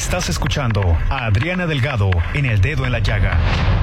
Estás escuchando a Adriana Delgado en El Dedo en la Llaga.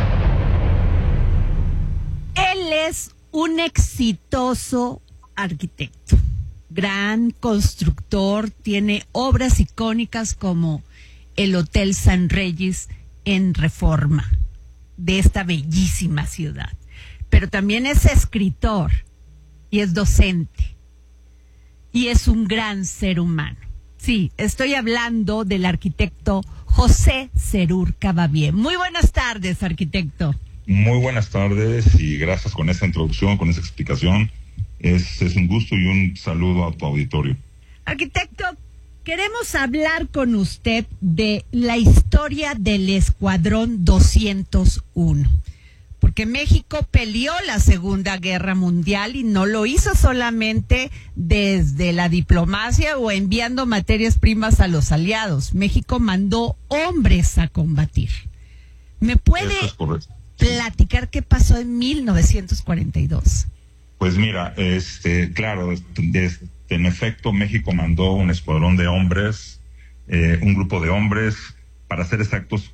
Él es un exitoso arquitecto, gran constructor, tiene obras icónicas como el Hotel San Reyes en Reforma de esta bellísima ciudad. Pero también es escritor y es docente y es un gran ser humano. Sí, estoy hablando del arquitecto José Serur Cavavie. Muy buenas tardes, arquitecto. Muy buenas tardes y gracias con esa introducción, con esa explicación. Es un gusto y un saludo a tu auditorio. Arquitecto, queremos hablar con usted de la historia del Escuadrón 201. Porque México peleó la Segunda Guerra Mundial y no lo hizo solamente desde la diplomacia o enviando materias primas a los aliados. México mandó hombres a combatir. ¿Me puede platicar qué pasó en 1942? Pues mira, claro, en efecto México mandó un escuadrón de hombres, un grupo de hombres, para ser exactos,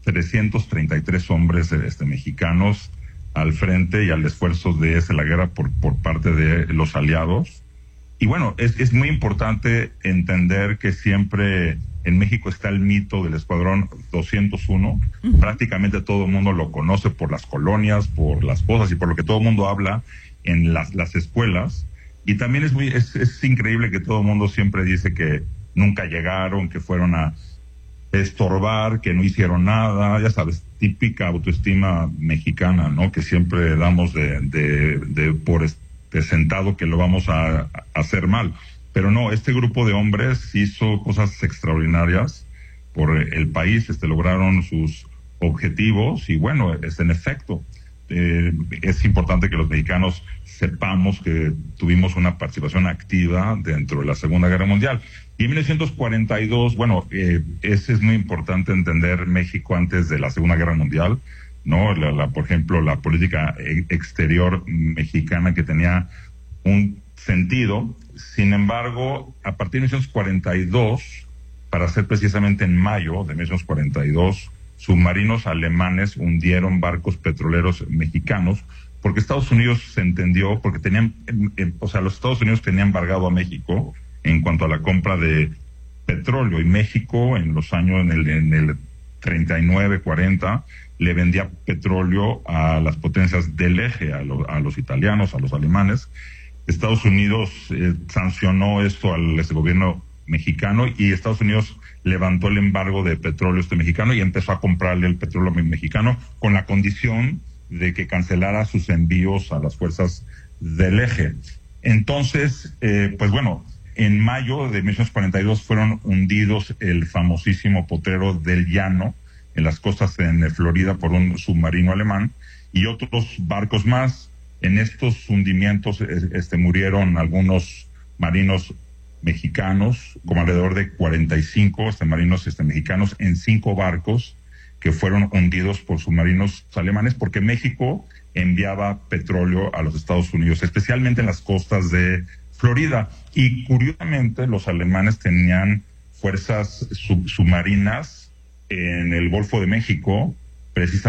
333 hombres mexicanos al frente y al esfuerzo de la guerra por parte de los aliados. Y bueno, es muy importante entender que siempre en México está el mito del Escuadrón 201. Uh-huh. Prácticamente todo el mundo lo conoce por las colonias, por las cosas y por lo que todo el mundo habla en las escuelas. Y también es increíble que todo el mundo siempre dice que nunca llegaron, que fueron a estorbar, que no hicieron nada, ya sabes, típica autoestima mexicana, ¿no? Que siempre damos por sentado que lo vamos a hacer mal. Pero no, este grupo de hombres hizo cosas extraordinarias por el país, lograron sus objetivos y bueno, en efecto, es importante que los mexicanos sepamos que tuvimos una participación activa dentro de la Segunda Guerra Mundial. Y en 1942, bueno, es muy importante entender México antes de la Segunda Guerra Mundial, ¿no? Por ejemplo, la política exterior mexicana que tenía un sentido. Sin embargo, a partir de 1942, para ser precisamente en mayo de 1942, submarinos alemanes hundieron barcos petroleros mexicanos porque Estados Unidos se entendió, porque los Estados Unidos tenían embargado a México en cuanto a la compra de petróleo, y México en los años, en el 39, 40, le vendía petróleo a las potencias del eje, a los italianos, a los alemanes. Estados Unidos sancionó esto al gobierno mexicano y Estados Unidos levantó el embargo de petróleo mexicano y empezó a comprarle el petróleo mexicano con la condición de que cancelara sus envíos a las fuerzas del eje. Entonces, pues bueno, en mayo de 1942 fueron hundidos el famosísimo potrero del Llano en las costas de Florida por un submarino alemán y otros barcos más. En estos hundimientos murieron algunos marinos mexicanos, como alrededor de 45 marinos mexicanos en 5 barcos que fueron hundidos por submarinos alemanes porque México enviaba petróleo a los Estados Unidos, especialmente en las costas de Florida. Y curiosamente los alemanes tenían fuerzas submarinas en el Golfo de México, precisamente